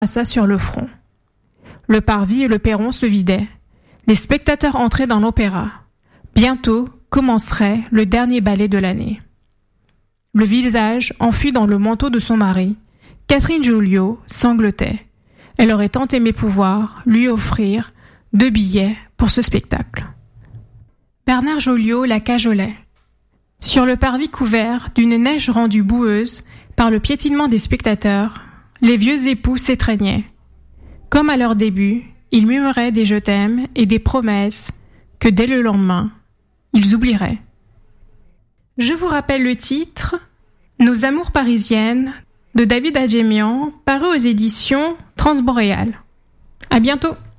passa sur le front. Le parvis et le perron se vidaient. Les spectateurs entraient dans l'opéra. Bientôt commencerait le dernier ballet de l'année. Le visage enfui dans le manteau de son mari, Catherine Joliot sanglotait. Elle aurait tant aimé pouvoir lui offrir 2 billets pour ce spectacle. Bernard Joliot la cajolait. Sur le parvis couvert d'une neige rendue boueuse par le piétinement des spectateurs, les vieux époux s'étreignaient. Comme à leur début, ils murmuraient des « je t'aime » et des promesses que dès le lendemain, ils oublieraient. Je vous rappelle le titre « Nos amours parisiennes » de David Adjemian, paru aux éditions Transboréal. À bientôt!